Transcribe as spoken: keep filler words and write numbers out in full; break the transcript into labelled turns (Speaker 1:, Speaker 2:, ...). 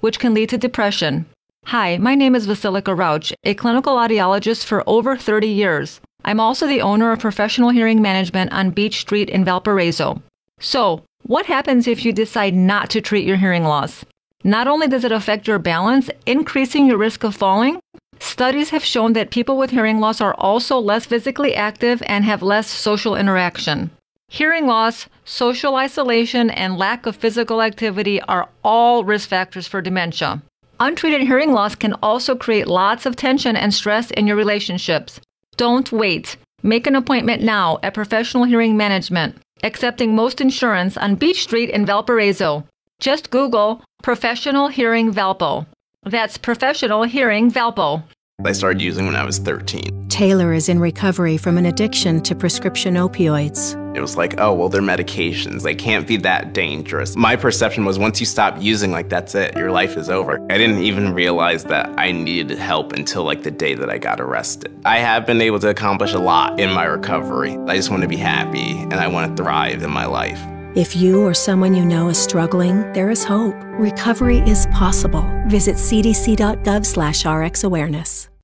Speaker 1: which can lead to depression. Hi, my name is Vasilika Rauch, a clinical audiologist for over thirty years. I'm also the owner of Professional Hearing Management on Beach Street in Valparaiso. So, what happens if you decide not to treat your hearing loss? Not only does it affect your balance, increasing your risk of falling, studies have shown that people with hearing loss are also less physically active and have less social interaction. Hearing loss, social isolation, and lack of physical activity are all risk factors for dementia. Untreated hearing loss can also create lots of tension and stress in your relationships. Don't wait. Make an appointment now at Professional Hearing Management, accepting most insurance on Beach Street in Valparaiso. Just Google Professional Hearing Valpo. That's Professional Hearing Valpo.
Speaker 2: I started using when I was thirteen.
Speaker 3: Taylor is in recovery from an addiction to prescription opioids.
Speaker 2: It was like, oh, well, they're medications. They can't be that dangerous. My perception was once you stop using, like, that's it. Your life is over. I didn't even realize that I needed help until, like, the day that I got arrested. I have been able to accomplish a lot in my recovery. I just want to be happy, and I want to thrive in my life.
Speaker 3: If you or someone you know is struggling, there is hope. Recovery is possible. Visit c d c dot gov slash r x awareness.